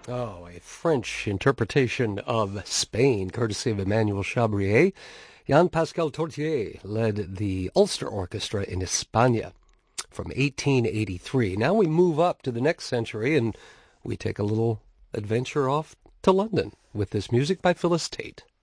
Oh, a French interpretation of Spain, courtesy of Emmanuel Chabrier. Jean-Pascal Tortier led the Ulster Orchestra in España from 1883. Now we move up to the next century and we take a little adventure off to London with this music by Phyllis Tate.